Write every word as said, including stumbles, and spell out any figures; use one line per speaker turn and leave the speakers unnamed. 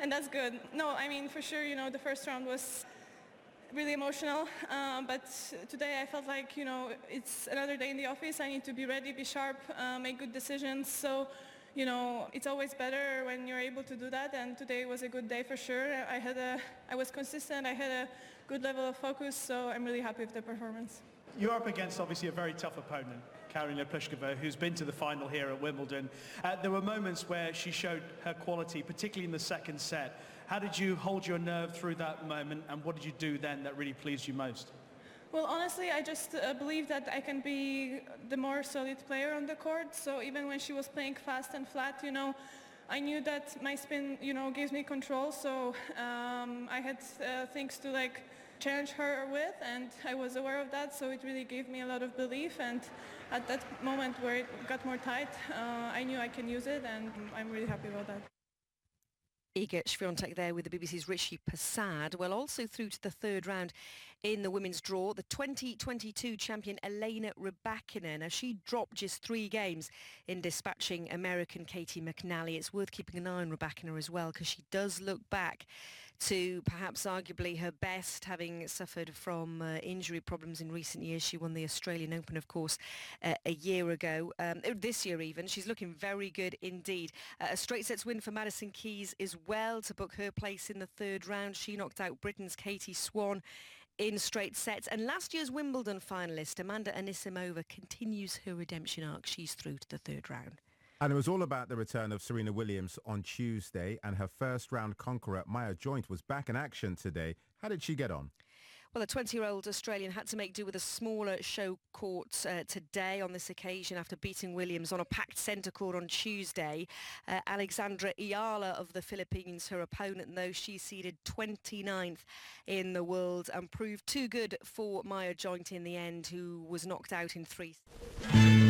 and that's good. No, I mean, for sure, you know, the first round was really emotional, um, but today I felt like, you know, it's another day in the office. I need to be ready, be sharp, uh, make good decisions. So, you know, it's always better when you're able to do that, and today was a good day for sure. I had a, I was consistent, I had a good level of focus, so I'm really happy with the performance.
You're up against obviously a very tough opponent, Karolina Pliskova, who's been to the final here at Wimbledon. Uh, there were moments where she showed her quality, particularly in the second set. How did you hold your nerve through that moment, and what did you do then that really pleased you most?
Well, honestly, I just uh, believe that I can be the more solid player on the court. So even when she was playing fast and flat, you know, I knew that my spin, you know, gives me control. So um, I had uh, things to like challenge her with, and I was aware of that. So it really gave me a lot of belief. And at that moment where it got more tight, uh, I knew I can use it, and I'm really happy about that.
Iga Swiatek there with the B B C's Richie Passad. Well, also through to the third round in the women's draw, the twenty twenty-two champion Elena Rybakina. Now, she dropped just three games in dispatching American Katie McNally. It's worth keeping an eye on Rybakina as well, because she does look back to perhaps arguably her best, having suffered from uh, injury problems in recent years. She won the Australian Open, of course, uh, a year ago. Um, this year even. She's looking very good indeed. Uh, a straight sets win for Madison Keys as well to book her place in the third round. She knocked out Britain's Katie Swan in straight sets. And last year's Wimbledon finalist, Amanda Anisimova, continues her redemption arc. She's through to the third round.
And it was all about the return of Serena Williams on Tuesday, and her first round conqueror, Maya Joint, was back in action today. How did she get on?
Well, the twenty-year-old Australian had to make do with a smaller show court uh, today on this occasion after beating Williams on a packed centre court on Tuesday. Uh, Alexandra Ayala of the Philippines, her opponent, though, she seeded twenty-ninth in the world and proved too good for Maya Joint in the end, who was knocked out in three.